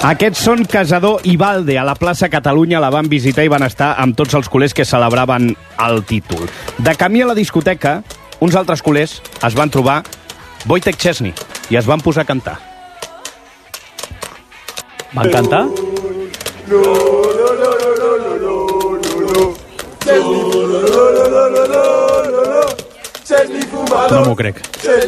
Aquests són Casador i Valde. A la plaça Catalunya la van visitar i van estar amb tots els culers que celebraven el títol. De camí a la discoteca, uns altres culers es van trobar Wojtek Szczesny i es van posar a cantar. Van cantar? No m'ho crec.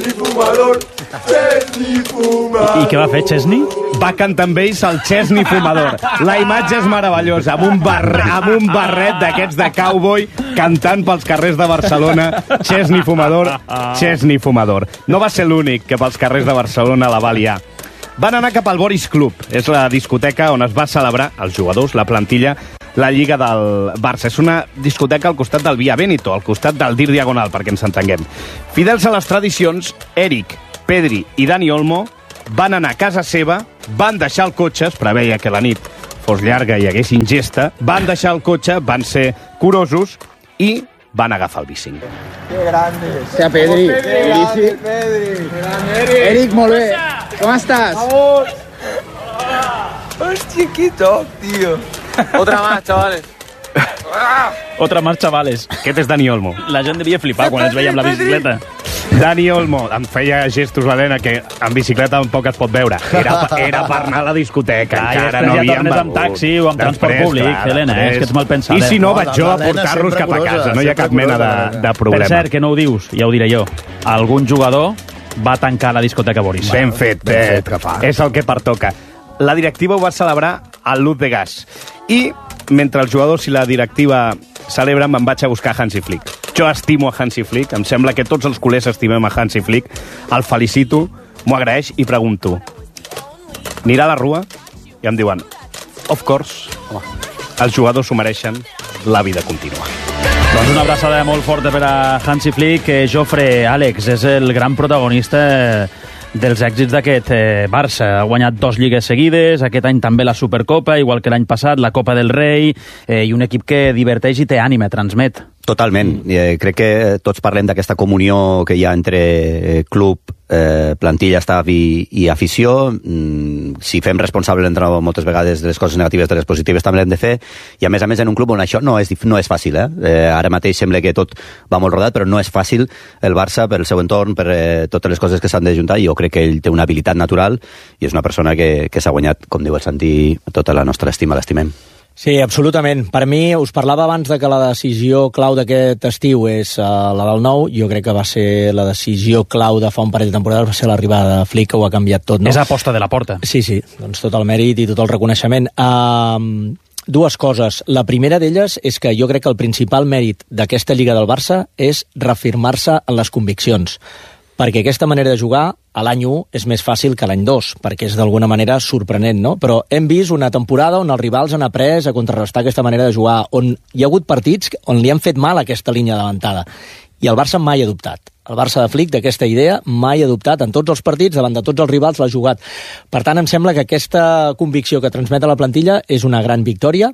I què va fer Szczesny? Va cantar amb ells el Szczesny fumador. La imatge és meravellosa, amb un barret d'aquests de cowboy cantant pels carrers de Barcelona. Szczesny fumador, Szczesny fumador. No va ser l'únic que pels carrers de Barcelona la va liar. Van anar cap al Boris Club. És la discoteca on es va celebrar, els jugadors, la plantilla, la Lliga del Barça. És una discoteca al costat del Via Veneto, al costat del Dir Diagonal, perquè ens entenguem. Fidels a les tradicions, Eric, Pedri i Dani Olmo van anar a casa seva, van deixar el cotxe, es preveia que la nit fos llarga i hi hagués ingesta, van deixar el cotxe, van ser curosos i van agafar el bici. ¡Qué grande! Sea Pedri. ¡Grande, Pedri! ¡Grande, Eric, molt bé. ¿Cómo estás? ¡Vamos! ¡Hostia, qué top, tío! Otra más, chavales. Otra más, chavales. Aquest és Dani Olmo. La gent devia flipar quan ens veia amb la bicicleta. Dani Olmo em feia gestos, Valena, que en bicicleta tampoc es pot veure. Era per anar a la discoteca. Encara no havíem tornes amb taxi o amb transport públic, Helena, és que ets mal pensada. I si no, vaig jo a portar-los cap a casa. No hi ha cap mena de problema. Per cert, que no ho dius, ja ho diré jo. Algun jugador va tancar la discoteca Boris. Ben fet, que fa. És el que pertoca. La directiva ho va celebrar al Luz de Gas. I mentre els jugadors i la directiva celebren, me'n vaig a buscar Hansi Flick. Jo estimo a Hansi Flick, em sembla que tots els culers estimem a Hansi Flick. El felicito, m'ho agraeix i pregunto: anirà a la rua? I em diuen: of course, els jugadors s'ho mereixen, la vida continua. Doncs una abraçada molt forta per a Hansi Flick. Jofre, Àlex, és el gran protagonista dels èxits d'aquest Barça. Ha guanyat 2 lligues seguides, aquest any també la Supercopa, igual que l'any passat, la Copa del Rei, i un equip que diverteix i té ànima, transmet. Totalment. Crec que tots parlem d'aquesta comunió que hi ha entre club, plantilla, staff i afició. Si fem responsable l'entrenador moltes vegades de les coses negatives, de les positives també l'hem de fer, i a més en un club on això no és fàcil. Ara mateix sembla que tot va molt rodat, però no és fàcil el Barça per el seu entorn, per totes les coses que s'han d'ajuntar, i jo crec que ell té una habilitat natural i és una persona que s'ha guanyat, com diu el Santi, tota la nostra estima, l'estimem. Sí, absolutament. Per mi, us parlava abans de que la decisió clau d'aquest estiu és la del Nou. Jo crec que va ser la decisió clau de fa un parell de temporades, va ser l'arribada de Flick, que ho ha canviat tot, no? És aposta de la porta. Sí, doncs tot el mèrit i tot el reconeixement. Dues coses. La primera d'elles és que jo crec que el principal mèrit d'aquesta Lliga del Barça és reafirmar-se en les conviccions, perquè aquesta manera de jugar a l'any 1 és més fàcil que a l'any 2, perquè és d'alguna manera sorprenent, no? Però hem vist una temporada on els rivals han après a contrarrestar aquesta manera de jugar, on hi ha hagut partits on li han fet mal aquesta línia d'avançada, i el Barça mai ha dubtat. El Barça de Flick, d'aquesta idea, mai ha dubtat. En tots els partits, davant de tots els rivals, l'ha jugat. Per tant, em sembla que aquesta convicció que transmet a la plantilla és una gran victòria,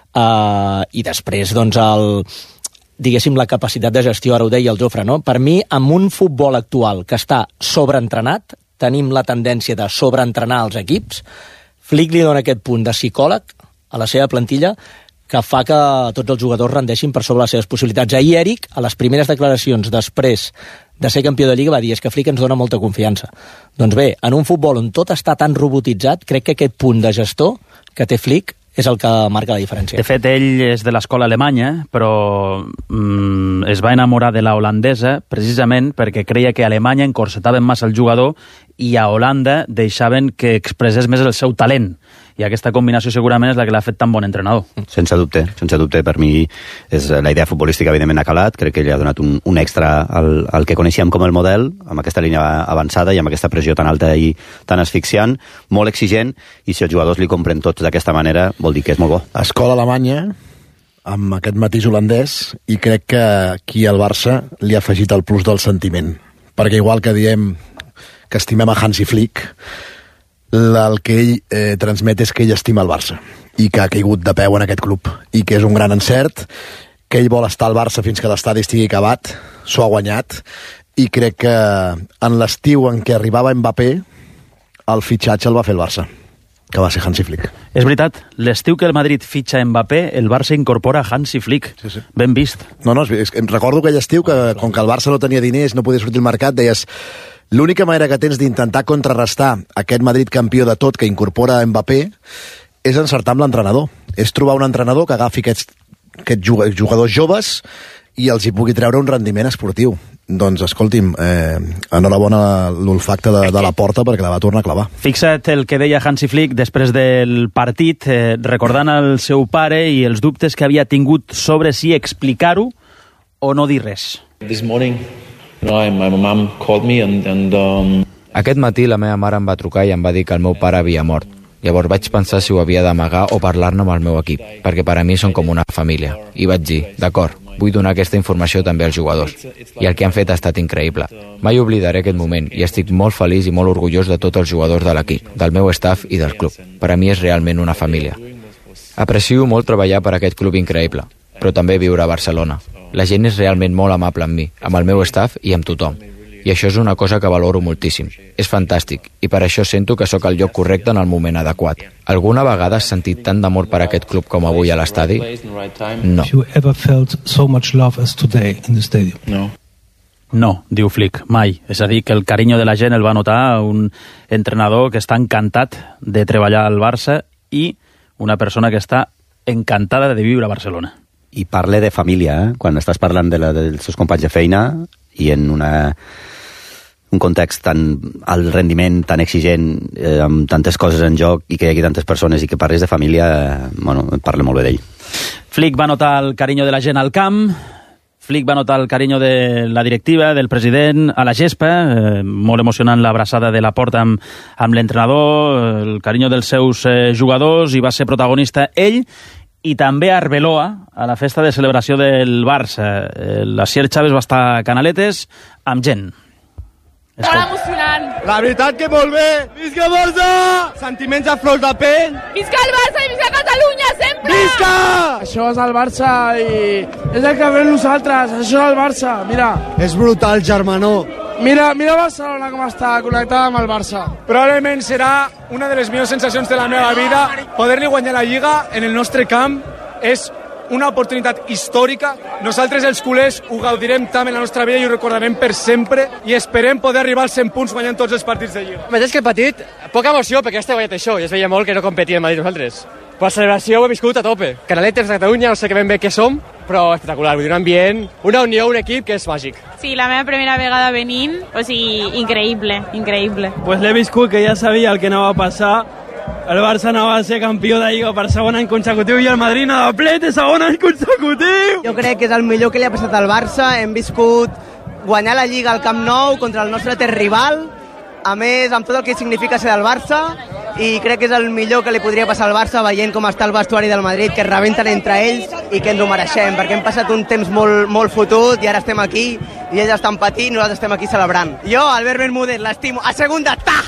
i després, doncs, diguéssim, la capacitat de gestió, ara ho deia el Jofre, no? Per mi, amb un futbol actual que està sobreentrenat, tenim la tendència de sobreentrenar els equips, Flick li dona aquest punt de psicòleg a la seva plantilla que fa que tots els jugadors rendeixin per sobre les seves possibilitats. Ahir Eric, a les primeres declaracions després de ser campió de Lliga, va dir: és que Flick ens dona molta confiança. Doncs bé, en un futbol on tot està tan robotitzat, crec que aquest punt de gestor que té Flick és el que marca la diferència. De fet, ell és de l'escola alemanya, però es va enamorar de la holandesa precisament perquè creia que a Alemanya encorsetaven massa el jugador i a Holanda deixaven que expressés més el seu talent. I aquesta combinació segurament és la que l'ha fet tan bon entrenador. Sense dubte. Per mi és la idea futbolística evidentment ha calat, crec que li ha donat un extra al que coneixíem com el model, amb aquesta línia avançada i amb aquesta pressió tan alta i tan asfixiant, molt exigent, i si els jugadors li compren tots d'aquesta manera vol dir que és molt bo. Escola alemanya, amb aquest matís holandès, i crec que aquí al Barça li ha afegit el plus del sentiment, perquè igual que diem que estimem a Hansi Flick, el que ell transmet és que ell estima el Barça i que ha caigut de peu en aquest club i que és un gran encert, que ell vol estar al Barça fins que l'estadi estigui acabat, s'ho ha guanyat, i crec que en l'estiu en què arribava Mbappé el fitxatge el va fer el Barça. que va ser Hansi Flick. És veritat, l'estiu que el Madrid fitxa Mbappé, el Barça incorpora Hansi Flick. Sí. Ben vist. No, recordo aquell estiu que, com que el Barça no tenia diners, no podia sortir al mercat, deies, l'única manera que tens d'intentar contrarrestar aquest Madrid campió de tot que incorpora Mbappé és encertar amb l'entrenador. És trobar un entrenador que agafi aquests jugadors joves i els hi pugui treure un rendiment esportiu. Doncs, escolti'm, enhorabona l'olfacte de la porta perquè la va tornar a clavar. Fixa't el que deia Hansi Flick després del partit, recordant el seu pare i els dubtes que havia tingut sobre si explicar-ho o no dir res. This morning, my mom called me and Aquest matí la meva mare em va trucar i em va dir que el meu pare havia mort. Llavors vaig pensar si ho havia d'amagar o parlar-ne amb el meu equip, perquè per a mi són com una família. I vaig dir, d'acord, vull donar aquesta informació també als jugadors. I el que han fet ha estat increïble. Mai oblidaré aquest moment i estic molt feliç i molt orgullós de tots els jugadors de l'equip, del meu staff i del club. Per a mi és realment una família. Aprecio molt treballar per aquest club increïble, però també viure a Barcelona. La gent és realment molt amable amb mi, amb el meu staff i amb tothom. I això és una cosa que valoro moltíssim. És fantàstic, i per això sento que sóc al lloc correcte en el moment adequat. Alguna vegada has sentit tant d'amor per aquest club com avui a l'estadi? No. No, diu Flick, mai. És a dir, que el carinyo de la gent el va notar un entrenador que està encantat de treballar al Barça i una persona que està encantada de viure a Barcelona. I parle de família, quan estàs parlant dels seus companys de feina i en un context tan alt rendiment, tan exigent, amb tantes coses en joc i que hi hagi tantes persones i que parles de família, bueno, parla molt bé d'ell. Flick va notar el carinyo de la gent al camp, Flick va notar el carinyo de la directiva, del president, a la gespa, molt emocionant l'abraçada de la porta amb l'entrenador, el carinyo dels seus jugadors, i va ser protagonista ell, i també a Arbeloa, a la festa de celebració del Barça. L'Asier Chávez va estar a Canaletes amb gent. Molt emocionant. La veritat que molt bé. Visca Barça! Sentiments a flor de pell. Visca el Barça i visca Catalunya, sempre! Visca! Això és el Barça i és el que fem nosaltres. Això és el Barça, mira. És brutal, germanó. Mira Barcelona com està connectada amb el Barça. Probablement serà una de les millors sensacions de la meva vida. Poder-li guanyar la Lliga en el nostre camp és una oportunitat històrica. Nosaltres, els culers, ho gaudirem tant en la nostra vida i ho recordarem per sempre i esperem poder arribar als 100 punts guanyant tots els partits de Lliga. Més que petit, poca emoció perquè ja guanyat això i es veia molt que no competia en Madrid nosaltres. Per la celebració ho he viscut a tope. Canaletes de Catalunya, no sé que ben bé què som, però espectacular, vull dir, un ambient, una unió, un equip que és màgic. Sí, la meva primera vegada venint, o sigui, increïble, increïble. Pues l'he viscut, que ja sabia el que anava a passar. El Barça anava a ser campió de Lliga per segon any consecutiu i el Madrid anava ple de segon any consecutiu. Jo crec que és el millor que li ha passat al Barça. Hem viscut guanyar la Lliga al Camp Nou contra el nostre rival, a més amb tot el que significa ser del Barça, i crec que és el millor que li podria passar al Barça veient com està el vestuari del Madrid, que es rebenten entre ells i que ens ho mereixem, perquè hem passat un temps molt fotut i ara estem aquí i ells estan patint i nosaltres estem aquí celebrant. Jo, Albert Bermúdez, l'estimo. A segunda, ta!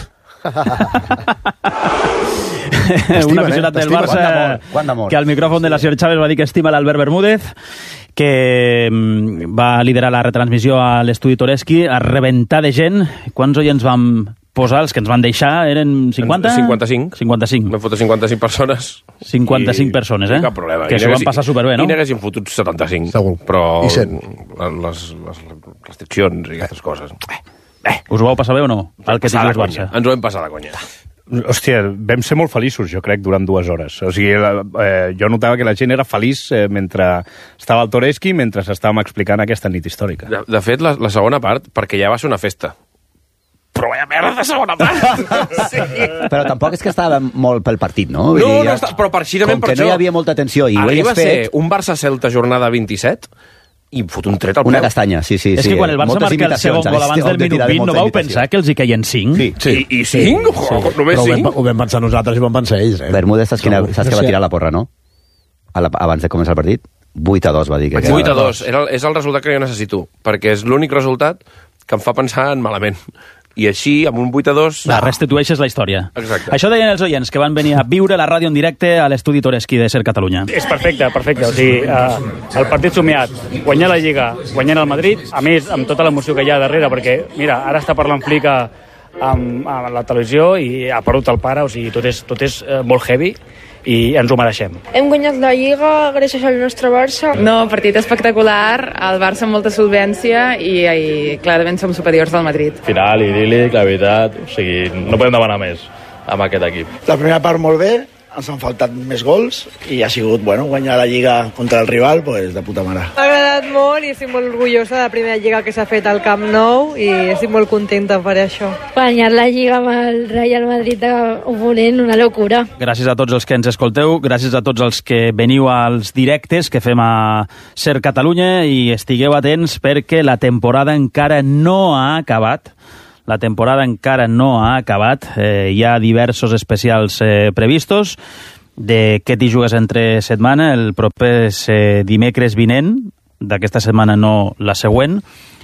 Un aficionat del Barça que al micròfon de la Asier Chávez va dir que estima l'Albert Bermúdez, que va liderar la retransmissió a l'estudi Toreski, a rebentar de gent. Quants oients vam posar? Els que ens van deixar eren 50? 55. Vam fotre 55 persones. 55 persones, eh? Cap problema. Que s'ho van passar superbé, no? I n'haguessin fotut 75. Segur. Però I 100. les restriccions i aquestes coses... Us ho vau passar bé o no? El que tingui el Barça. Ens ho vam passar de conya. Hòstia, vam ser molt feliços, jo crec, durant 2 hores. O sigui, jo notava que la gent era feliç mentre estava al Toreski, mentre estàvem explicant aquesta nit històrica. De fet, la segona part, perquè ja va ser una festa. Però vaya merda de segona part! Sí. Però tampoc és que estava molt pel partit, no? No, però precisament per això... Com que no hi havia molta tensió i ho arriba hagués a ser fet... un Barça-Celta jornada 27 i fot un tret al peu. Una castanya, sí. És que quan el Barça marca el segon gol abans del minut 20, no vau pensar que els hi caien 5? Sí. I 5? Només 5? Ho vam pensar nosaltres i ho vam pensar ells. Bermúdez, saps que va tirar la porra, no? Abans de començar el partit? 8-2 va dir. 8-2. És el resultat que jo necessito, perquè és l'únic resultat que em fa pensar en malament. I així, amb un 8-2... Restitueixes la història. Exacte. Això deien els oients, que van venir a viure la ràdio en directe a l'estudi Toreski de Ser Catalunya. És perfecte. O sigui, el partit somiat, guanyar la Lliga, guanyant el Madrid, a més, amb tota l'emoció que hi ha darrere, perquè, mira, ara està parlant Flick a amb la televisió i ha perdut el pare, o sigui, tot és molt heavy i ens ho mereixem. Hem guanyat la Lliga gràcies al nostre Barça. No, partit espectacular, el Barça amb molta solvència i clarament som superiors del Madrid. Final idíl·lic, la veritat, o sigui, no podem demanar més amb aquest equip. La primera part molt bé, ens han faltat més gols i ha sigut, guanyar la Lliga contra el rival, de puta mare. M'ha agradat molt i estic molt orgullosa de la primera Lliga que s'ha fet al Camp Nou i estic molt contenta per això. Guanyar la Lliga amb el Real Madrid oponent, una locura. Gràcies a tots els que ens escolteu, gràcies a tots els que veniu als directes que fem a Ser Catalunya i estigueu atents perquè la temporada encara no ha acabat. La temporada encara no ha acabat. Hi ha diversos especials previstos. De què t'hi jugues entre setmana? El proper dimecres vinent, d'aquesta setmana no la següent,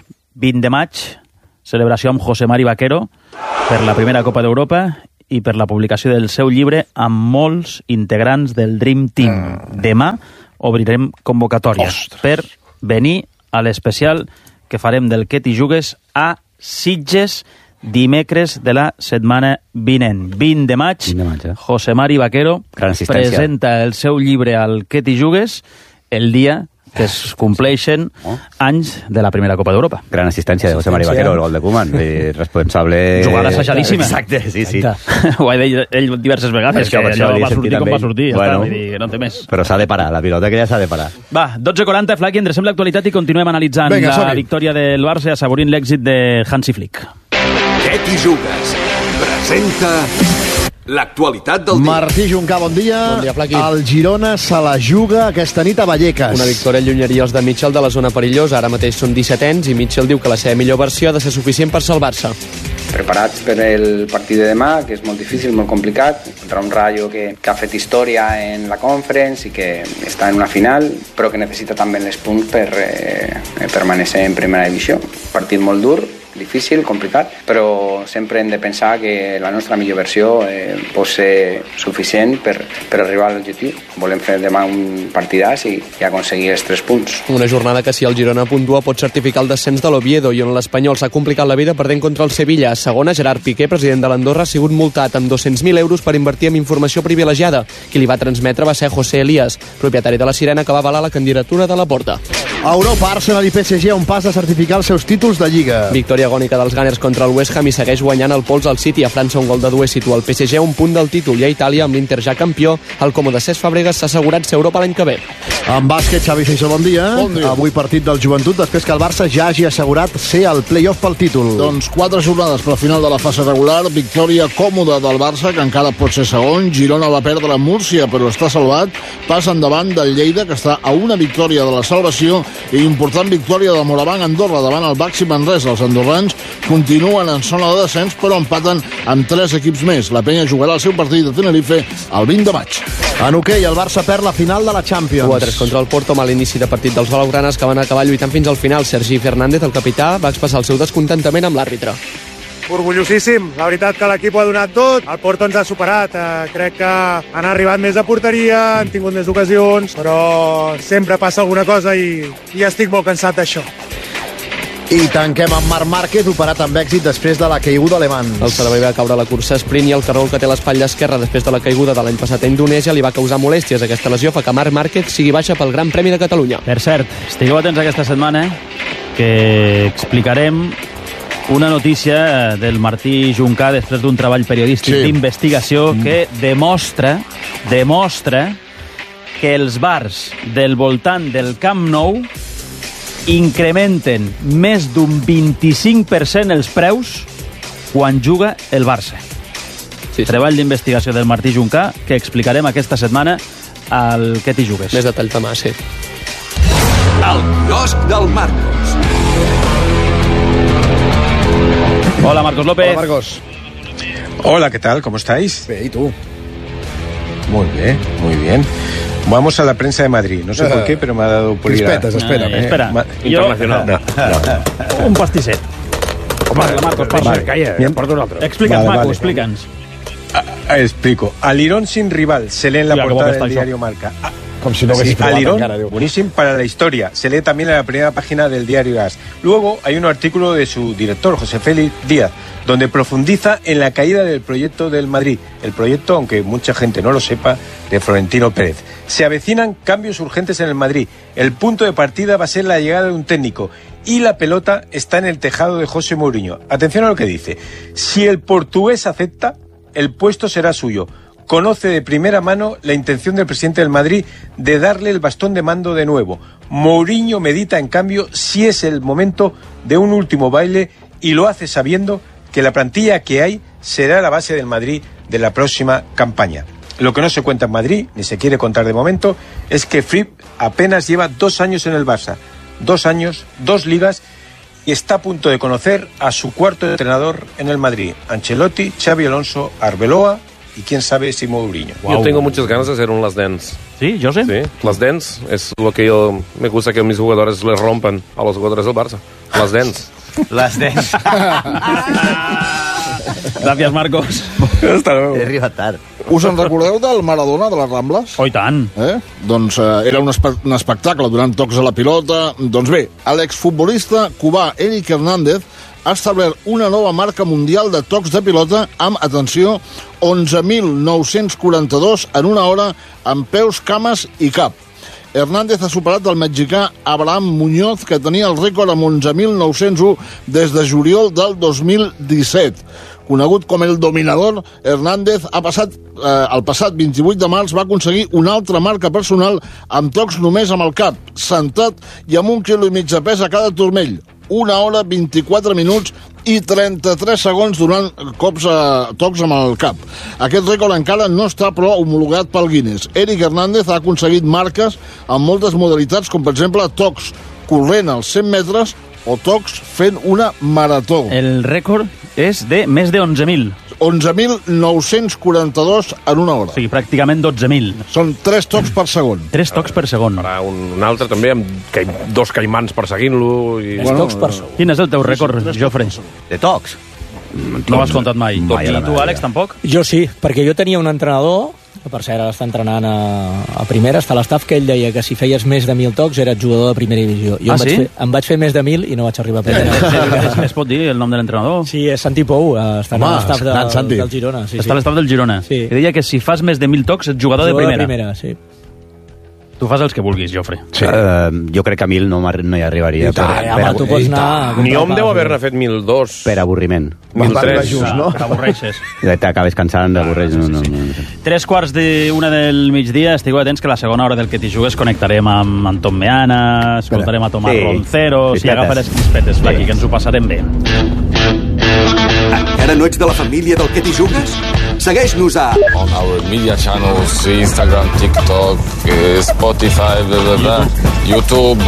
20 de maig, celebració amb José Mari Vaquero per la primera Copa d'Europa i per la publicació del seu llibre amb molts integrants del Dream Team. Demà obrirem convocatòries per venir a l'especial que farem del què t'hi jugues a Sitges dimecres de la setmana vinent. 20 de maig, José Mari Vaquero presenta el seu llibre al què t'hi jugues el dia que es compleixen anys de la primera Copa d'Europa. Gran assistència de José Mari Vaquero, el gol de Koeman, responsable... Jugada assajadíssima. Exacte, sí. Ho ha dit ell diverses vegades, que allò va sortir com va sortir, no en té més. Però s'ha de parar, la pilota que ja s'ha de parar. Va, 12:40, Flaqui, endrecem l'actualitat i continuem analitzant la victòria del Barça i assaborint l'èxit de Hansi Flick. Què t'hi jugues? Presenta... l'actualitat del dia. Martí Juncà, bon dia. Bon dia, Flaqui. El Girona se la juga aquesta nit a Vallecas. Una victòria allunyaria els de Mitchell de la zona perillosa. Ara mateix són 17ens i Mitchell diu que la seva millor versió ha de ser suficient per salvar-se. Preparats per el partit de demà, que és molt difícil, molt complicat, contra un Rayo que ha fet història en la Conference i que està en una final, però que necessita també els punts per permanecer en primera divisió. Partit molt dur, difícil, complicat, però sempre hem de pensar que la nostra millor versió pot ser suficient per arribar a l'objectiu. Volem fer demà un partidàs i aconseguir els 3 punts. Una jornada que si el Girona puntua pot certificar el descens de l'Oviedo i on l'Espanyol s'ha complicat la vida perdent contra el Sevilla. Segona, Gerard Piqué, president de l'Andorra, ha sigut multat amb 200.000 euros per invertir en informació privilegiada. Qui li va transmetre va ser José Elías, propietari de la Sirena, que va avalar la candidatura de Laporta. A Europa, Arsenal i PSG a un pas de certificar els seus títols de Lliga. Victòria agònica dels Gunners contra el West Ham i segueix guanyant el pols al City. A França un gol de Dues situa el PSG a un punt del títol i a Itàlia, amb l'Inter ja campió, el còmode Cesc Fàbregas s'ha assegurat ser Europa l'any que ve. En bàsquet, Xavi Seixó, bon dia. Avui partit del Joventut després que el Barça ja hagi assegurat ser el play-off pel títol. Doncs 4 jornades per al final de la fase regular, victòria còmoda del Barça, que encara pot ser segon. Girona va perdre a Múrcia, però està salvat. Passa endavant del Lleida, que està a una victòria de la salvació, i important victòria del Morabanc Andorra davant el Baxi Manresa. Els andorrans continuen en zona de descens, però empaten amb 3 equips més. La Penya jugarà el seu partit de Tenerife el 20 de maig. En hoquei, el Barça perd la final de la Champions. 4-3 contra el Porto, mal inici de partit dels blaugranes, que van acabar lluitant fins al final. Sergi Fernández, el capità, va expressar el seu descontentament amb l'àrbitre. Orgullosíssim, la veritat que l'equip ho ha donat tot, el Porto ens ha superat, crec que han arribat més a porteria, han tingut més ocasions, però sempre passa alguna cosa i estic molt cansat d'això. I tanquem amb Marc Márquez, operat amb èxit després de la caiguda alemany. El Cervell va caure a la cursa sprint i el carrol que té l'espatlla esquerra després de la caiguda de l'any passat a Indonèsia li va causar molèsties. Aquesta lesió fa que Marc Márquez sigui baixa pel Gran Premi de Catalunya. Per cert, estigueu atents aquesta setmana que explicarem una notícia del Martí Juncà després d'un treball periodístic d'investigació que demostra que els bars del voltant del Camp Nou incrementen més d'un 25% els preus quan juga el Barça. Treball d'investigació del Martí Juncà que explicarem aquesta setmana al Què t'hi jugues. Més detall demà, sí. El quiosc del Marcos. Hola, Marcos López. Hola, Marcos. Hola, ¿qué tal? ¿Cómo estáis? Bien, ¿y tú? Muy bien, muy bien. Vamos a la prensa de Madrid. No sé por qué, pero me ha dado por ir a... Espera. Internacional. Un pastisset. Marcos, parla. Calla, porta un altre. Explica'ns, Marco, explica'ns. Explico. Al Lirón sin rival, se lee en la portada del diario Marca. Com si no haguessis provat Alirón, encara, diu. buenísimo para la historia. Se lee también en la primera página del diario AS. Luego hay un artículo de su director, José Félix Díaz, donde profundiza en la caída del proyecto del Madrid. El proyecto, aunque mucha gente no lo sepa, de Florentino Pérez. Se avecinan cambios urgentes en el Madrid. El punto de partida va a ser la llegada de un técnico. Y la pelota está en el tejado de José Mourinho. Atención a lo que dice. Si el portugués acepta, el puesto será suyo. Conoce de primera mano la intención del presidente del Madrid de darle el bastón de mando de nuevo. Mourinho medita, en cambio, si es el momento de un último baile y lo hace sabiendo que la plantilla que hay será la base del Madrid de la próxima campaña. Lo que no se cuenta en Madrid, ni se quiere contar de momento, es que Fripp apenas lleva 2 años en el Barça. 2 años, 2 ligas, y está a punto de conocer a su cuarto entrenador en el Madrid. Ancelotti, Xavi Alonso, Arbeloa y quién sabe si Mourinho. Yo tengo muchas ganas de hacer un Last Dance. ¿Sí, José? Sí, Last Dance es lo que yo me gusta que mis jugadores les rompan a los jugadores del Barça. Last Dance. Last Dance. Gràcies, Marcos. Hasta luego. He arribat tard. Us en recordeu del Maradona, de les Rambles? Oh, i tant. Doncs era un espectacle donant tocs a la pilota. Doncs bé, l'exfutbolista cubà Eric Hernández ha establert una nova marca mundial de tocs de pilota amb, atenció, 11.942 en una hora amb peus, cames i cap. Hernández ha superat el mexicà Abraham Muñoz, que tenia el rècord amb 11.901 des de juliol del 2017. Conegut com el Dominador, Hernández el passat 28 de març va aconseguir una altra marca personal amb tocs només amb el cap, sentat i amb 1,5 quilos de pes a cada turmell. 1 hora, 24 minuts i 33 segons donant tocs amb el cap. Aquest rècord encara no està, però, homologat pel Guinness. Eric Hernández ha aconseguit marques amb moltes modalitats, com per exemple tocs corrent als 100 metres o tocs fent una marató. El rècord és de més de 11.000. 11.942 en una hora. O sigui, pràcticament 12.000. Són 3 tocs per segon. 3 tocs per segon. Un altre també amb 2 caimans perseguint-lo. I... Tocs per segon. Quin és el teu rècord, Jofre? De tocs? No l'has comptat mai. I tu, Àlex, tampoc? Jo sí, perquè jo tenia un entrenador, que per cert ara està entrenant a primera, està a l'estaf, que ell deia que si feies més de 1.000 tocs eres jugador de primera divisió. Jo em vaig fer més de 1.000 i no vaig arribar a primera. Es pot dir el nom de l'entrenador? Sí, és Santi Pou, està a l'estaf del Girona. Està a l'estaf del Girona. I deia que si fas més de 1.000 tocs ets jugador de primera. Sí. Tu fas els que vulguis, Jofre. Sí. Jo crec que a 1.000 no hi arribaria. Tu pots anar... Ni hom deu haver-ne fet 1.002. Per avorriment. 1.003. No? Per avorreixes. T'acabes cansant d'avorreig. No. 3:45 del migdia. Estigueu atents que a la segona hora del Que t'hi jugues connectarem amb Anton Meana, escoltarem a Tomàs Roncero, si agafa les crispetes, Flaqui, que ens ho passarem bé. Encara no ets de la família del Que t'hi jugues? Segueix-nos a... On our media channels, Instagram, TikTok, Spotify, blah, blah, blah, YouTube,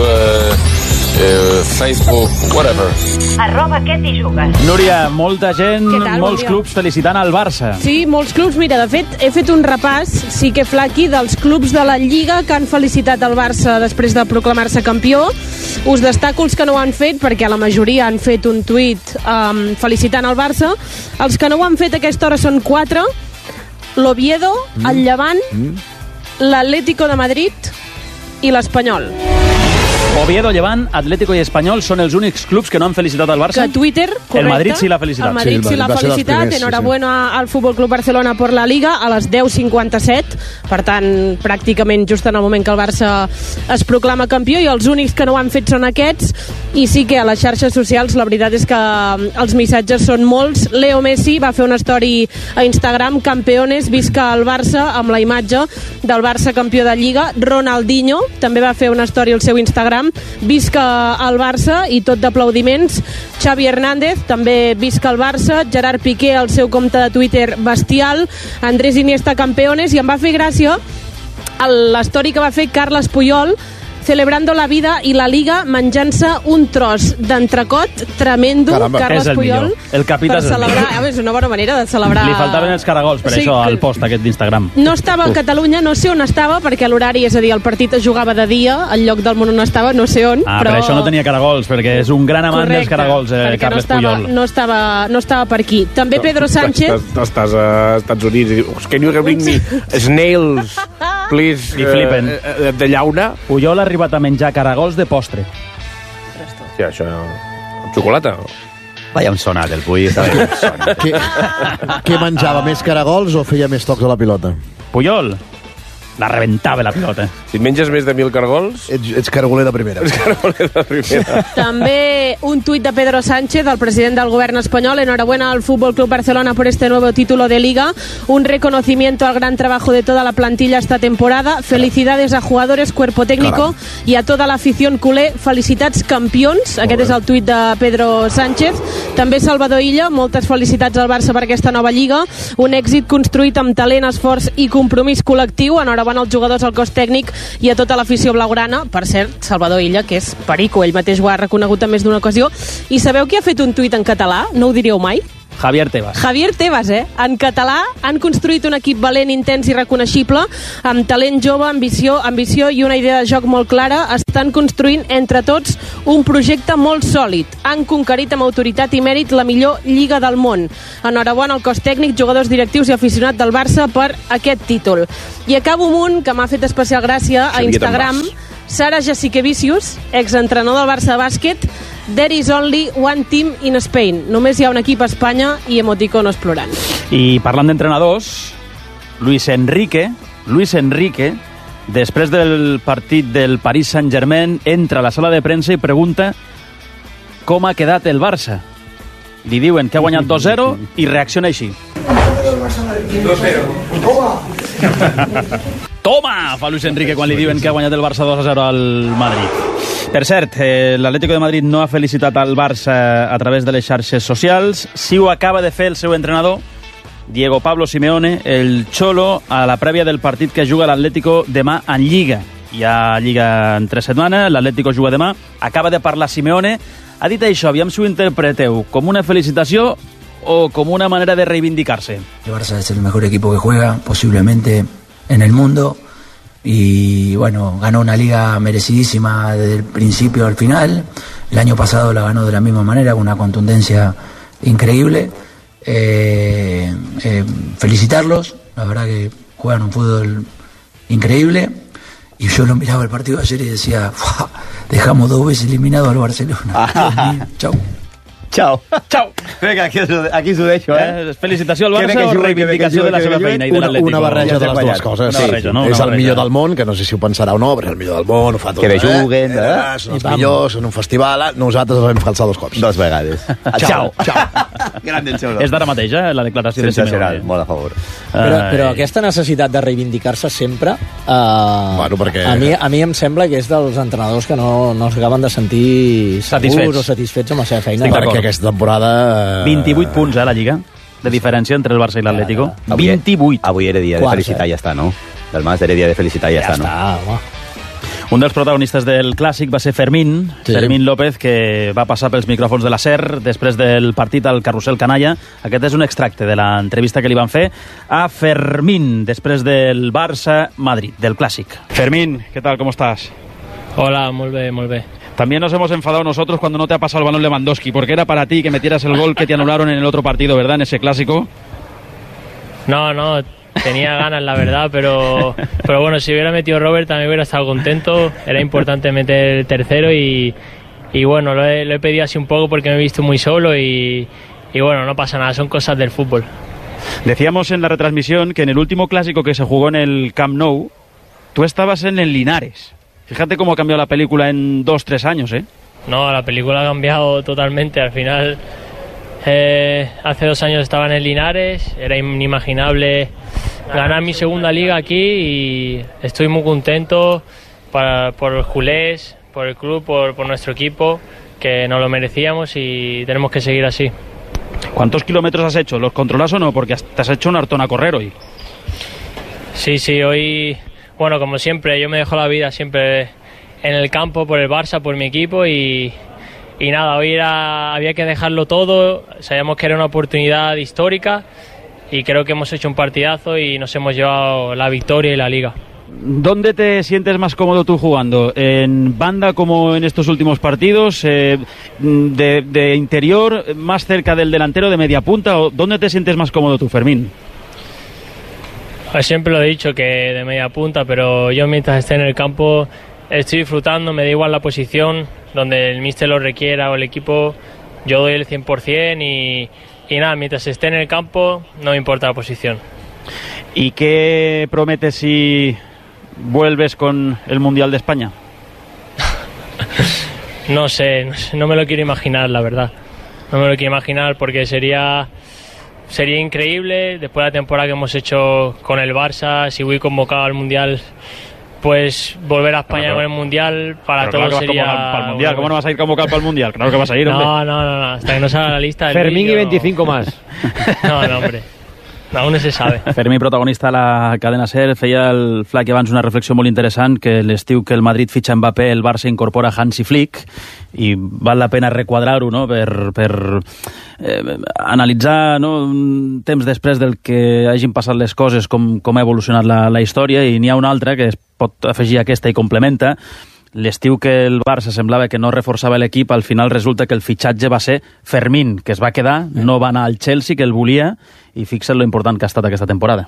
Facebook, whatever. @Que t'hi jugues. Núria, molta gent, Què tal? molts clubs felicitant el Barça. Sí, molts clubs. Mira, de fet, he fet un repàs, sí que Flaqui, dels clubs de la Lliga que han felicitat el Barça després de proclamar-se campió. Us destaco els que no ho han fet, perquè la majoria han fet un tuit felicitant el Barça. Els que no ho han fet a aquesta hora són 4. L'Oviedo, el Llevant, l'Atlético de Madrid i l'Espanyol. Oviedo, Llevant, Atlético i Espanyol són els únics clubs que no han felicitat el Barça. Que Twitter, correcte. El Madrid sí l'ha felicitat. El Madrid sí l'ha felicitat. Enhorabuena al Fútbol Club Barcelona per la Liga a les 10:57. Per tant, pràcticament just en el moment que el Barça es proclama campió, i els únics que no ho han fet són aquests. I sí que a les xarxes socials la veritat és que els missatges són molts. Leo Messi va fer una story a Instagram: campeones, visca el Barça, amb la imatge del Barça campió de Lliga. Ronaldinho també va fer una story al seu Instagram: visca el Barça, i tot d'aplaudiments. Xavi Hernández també visca el Barça. Gerard Piqué al seu compte de Twitter bestial. Andrés Iniesta campeones. I em va fer gràcia l'story que va fer Carles Puyol, celebrando la vida i la Liga, menjant-se un tros d'entrecot tremendo. Caramba. Carles És el Puyol, millor. El Capità per és el celebrar. millor. És una bona manera de celebrar. Li faltaven els caragols, per això, al post aquest d'Instagram. No estava a Catalunya, no sé on estava, perquè l'horari, és a dir, el partit es jugava de dia, al lloc del món on estava, no sé on. Ah, però... per això no tenia caragols, perquè és un gran amant dels caragols, Carles Puyol. No estava per aquí. També Pedro Sánchez. Estàs a Estats Units i dius, can you bring me snails? supplís de llauna. Puyol ha arribat a menjar caragols de postre. Sí, això... Amb xocolata? Vaya un sonat, el Puy. Què menjava, més caragols o feia més tocs a la pilota? Puyol la rebentava la pilota. Si et menges més de 1.000 caragols... Ets caragoler de primera. També un tuit de Pedro Sánchez, el president del gobierno español. Enhorabuena al Fútbol Club Barcelona por este nuevo título de Liga. Un reconocimiento al gran trabajo de toda la plantilla esta temporada. Felicidades a jugadores, cuerpo técnico y a toda la afición culé. Felicitats campions. Aquest és el tuit de Pedro Sánchez. També Salvador Illa, moltes felicitats al Barça per aquesta nova Lliga. Un èxit construït amb talent, esforç i compromís col·lectiu. Enhorabona als jugadors, al cos tècnic i a tota l'afició blaugrana. Per cert, Salvador Illa, que és perico, ell mateix ho ha reconegut en més d'una ocasió. I sabeu qui ha fet un tuit en català? No ho diríeu mai? Javier Tebas. Javier Tebas, En català han construït un equip valent, intens i reconeixible, amb talent jove, ambició i una idea de joc molt clara. Estan construint entre tots un projecte molt sòlid. Han conquerit amb autoritat i mèrit la millor lliga del món. Enhorabona al cos tècnic, jugadors directius i aficionats del Barça per aquest títol. I acabo amb un que m'ha fet especial gràcia a Instagram. Sara Jassikevicius, exentrenador del Barça de bàsquet. There is only one team in Spain. Només hi ha un equip a Espanya i emoticonos plorant. I parlant d'entrenadors, Luis Enrique, després del partit del Paris Saint-Germain, entra a la sala de premsa i pregunta com ha quedat el Barça. Li diuen que ha guanyat 2-0 i reacciona així. 2-0. Toma! Fa Luis Enrique quan li diuen que ha guanyat el Barça 2-0 al Madrid. Per cert, l'Atlético de Madrid no ha felicitat al Barça a través de les xarxes socials. Sí ho acaba de fer el seu entrenador, Diego Pablo Simeone, el Cholo, a la prèvia del partit que juga l'Atlético demà en Lliga. Hi ha Lliga en 3 setmanes, l'Atlético juga demà. Acaba de parlar Simeone. Ha dit això, aviam si ho interpreteu, com una felicitació o com una manera de reivindicar-se. El Barça es el mejor equipo que juega, posiblemente en el mundo. Y bueno, ganó una liga merecidísima desde el principio al final. El año pasado la ganó de la misma manera, con una contundencia increíble. Felicitarlos, la verdad que juegan un fútbol increíble. Y yo lo miraba el partido de ayer y decía, dejamos 2 veces eliminado al Barcelona. Chau. Chao. Vinga, aquí s'ho deixo, Felicitació al Barça o reivindicació de la seva feina i de l'Atlético? Una barreja de les dues coses. És el millor del món, que no sé si ho pensarà o no, però és el millor del món, ho fa tot. Que bé juguen, són els millors, en un festival. Nosaltres els vam calçar 2 cops. 2 vegades. Ciao. Gran del Cholo. És d'ara mateix, la declaració de Simeone. Molt a favor. Però aquesta necessitat de reivindicar-se sempre, a mi em sembla que és dels entrenadors que no acaben de sentir segurs o satisfets amb la seva feina. Perquè aquesta temporada... 28 punts, la Lliga, de diferència entre el Barça i l'Atlético. 28. Avui era dia de felicitar i ja està, no? Del Mas era dia de felicitar i ja està, no? Un dels protagonistes del Clàssic va ser Fermín López, que va passar pels micròfons de la SER després del partit al Carrusel Canalla. Aquest és un extracte de l'entrevista que li van fer a Fermín després del Barça-Madrid, del Clàssic. Fermín, ¿qué tal? ¿Cómo estás? Hola, muy bien. También nos hemos enfadado nosotros cuando no te ha pasado el balón Lewandowski, porque era para ti que metieras el gol que te anularon en el otro partido, ¿verdad? En ese clásico. No, tenía ganas, la verdad, pero bueno, si hubiera metido Robert también hubiera estado contento. Era importante meter el tercero y bueno, lo he pedido así un poco porque me he visto muy solo y bueno, no pasa nada, son cosas del fútbol. Decíamos en la retransmisión que en el último clásico que se jugó en el Camp Nou, tú estabas en el Linares. Fíjate cómo ha cambiado la película en 2-3 años, ¿eh? No, la película ha cambiado totalmente. Al final, hace 2 años estaba en el Linares, era inimaginable ganar mi segunda liga aquí y estoy muy contento por los culés, por el club, por nuestro equipo, que nos lo merecíamos y tenemos que seguir así. ¿Cuántos kilómetros has hecho? ¿Los controlas o no? Porque te has hecho un hartón a correr hoy. Sí, hoy... Bueno, como siempre, yo me dejo la vida siempre en el campo por el Barça, por mi equipo y nada, hoy había que dejarlo todo, sabíamos que era una oportunidad histórica y creo que hemos hecho un partidazo y nos hemos llevado la victoria y la Liga. ¿Dónde te sientes más cómodo tú jugando? ¿En banda como en estos últimos partidos? ¿De interior, más cerca del delantero, de media punta? ¿O dónde te sientes más cómodo tú, Fermín? Siempre lo he dicho que de media punta, pero yo mientras esté en el campo estoy disfrutando, me da igual la posición, donde el míster lo requiera o el equipo, yo doy el 100% y nada, mientras esté en el campo no me importa la posición. ¿Y qué prometes si vuelves con el Mundial de España? No sé, no me lo quiero imaginar, la verdad. No me lo quiero imaginar porque sería increíble, después de la temporada que hemos hecho con el Barça, si voy convocado al Mundial, pues volver a España con el Mundial para todos sería... Para el Mundial. ¿Cómo no vas a ir convocado para el Mundial? Claro que vas a ir, hombre. No, hasta que no salga la lista del Fermín vídeo, y 25 más. No, hombre. Aún no se sabe. Fermí, protagonista a la cadena SER, feia el Flac abans una reflexió molt interessant, que l'estiu que el Madrid fitxa Mbappé, el Barça incorpora Hansi Flick, i val la pena requadrar-ho, no?, per analitzar, no?, un temps després del que hagin passat les coses, com ha evolucionat la història, i n'hi ha una altra que es pot afegir a aquesta i complementa. L'estiu que el Barça semblava que no reforçava l'equip, al final resulta que el fitxatge va ser Fermín, que es va quedar, no va anar al Chelsea, que el volia, i fixa't lo important que ha estat aquesta temporada.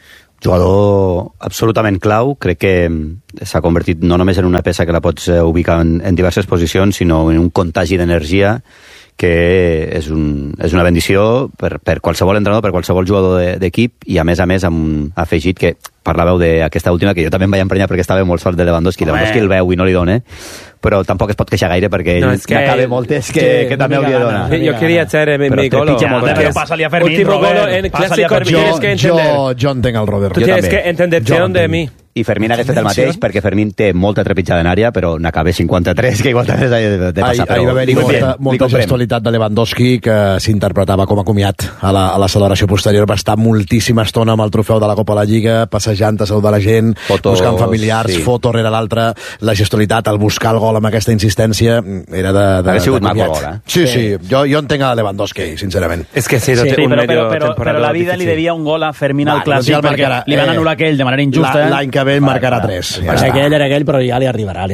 Jugador absolutament clau, crec que s'ha convertit no només en una peça que la pots ubicar en diverses posicions, sinó en un contagi d'energia que és una bendició per qualsevol entrenador, per qualsevol jugador d'equip, i a més amb un afegit que parlàveu d'aquesta última, que jo també em vaig emprenyar perquè estava molt fort de Lewandowski. Lewandowski el veu i no li dona, però tampoc es pot queixar gaire perquè ell n'acaba moltes que també hauria de donar. Yo quería hacer mi gol. Pero pásale a Fermín, Último gol en clásico, tienes que entender. Jo entenc el Robert. Tú tienes que entender de mi. I Fermín hagués fet el mateix, perquè Fermín té molta trepitjada en àrea, però n'acaba 53, que igual també s'ha de passar. Ahir va haver-hi molta gestualitat de Lewandowski, que s'interpretava com a comiat a la celebració posterior. Va estar moltíssima estona amb el trofeu de la Copa de la Lliga, passejant a saludar la gent, buscant familiars, foto rere l'altra. La gestualitat, el buscar el gol amb aquesta insistència, era de Hauria sigut maco el gol, Sí, jo entenc a Lewandowski, sincerament. És que sí, però la vida li devia un gol a Fermín al Clàssic, perquè li van anul·lar aquell de manera injusta. L'any que ve marcarà 3. Aquell era aquell, però ja li arribarà.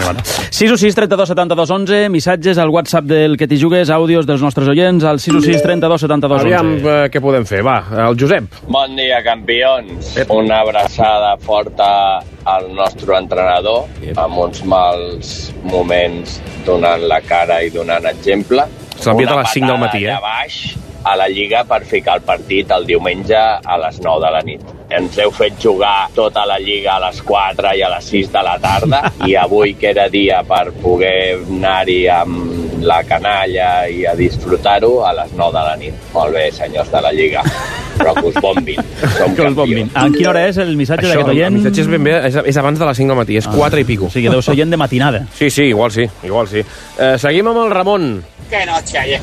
616 32 72 11, missatges al WhatsApp del Que t'hi jugues, àudios dels nostres oients al 616 32 72 11. Aviam què podem fer, va, el Josep. Bon dia, campions. Una abraçada forta al nostre entrenador, amb uns mals moments donant la cara i donant exemple. S'ha enviat a les 5 del matí, baix a la Lliga per ficar el partit el diumenge a les 9 de la nit. Ens heu fet jugar tota la Lliga a les 4 i a les 6 de la tarda, i avui, que era dia per poder anar-hi amb la canalla i a disfrutar-ho, a les 9 de la nit. Molt bé, senyors de la Lliga, però que us bombin. Som campions. En quina hora és el missatge d'aquest oient? El missatge és ben bé, és abans de les 5 del matí, és 4 i pico. O sigui, deu ser oient de matinada. Sí, igual sí. Seguim amb el Ramon. Qué noche ayer.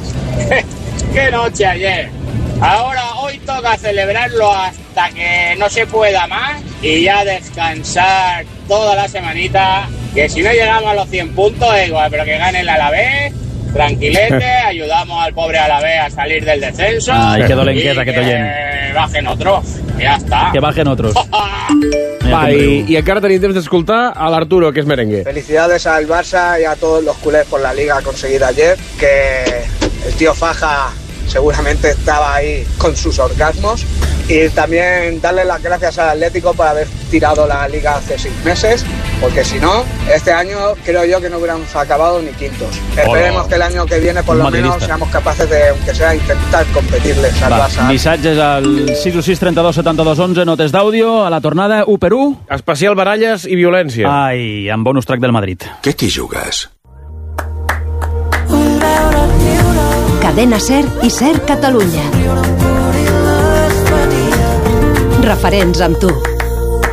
Qué noche ayer. Hoy toca celebrarlo hasta que no se pueda más y ya descansar toda la semanita, que si no llegamos a los 100 puntos igual, pero que gane el Alavés, tranquilete, ayudamos al pobre Alavés a salir del descenso. Ay, qué dolenquesa aquest oient. Que bajen otros, ya está. Que bajen otros. Va, i encara tenim temps d'escoltar a l'Arturo, que és merengue. Felicidades al Barça y a todos los culés por la liga conseguida ayer, que el tío Faja seguramente estaba ahí con sus orgasmos, y también darle las gracias al Atlético por haber tirado la liga hace 6 meses, porque si no, este año creo yo que no hubiéramos acabado ni quintos. Esperemos que el año que viene por lo menos seamos capaces de, aunque sea, intentar competirles al Barça. Missatges al 616 32 72 11, notes d'àudio, a la tornada 1-1. Especial baralles i violència. Ai, amb bonus track del Madrid. Què t'hi jugues? Cadena SER i SER Catalunya. Referents amb tu.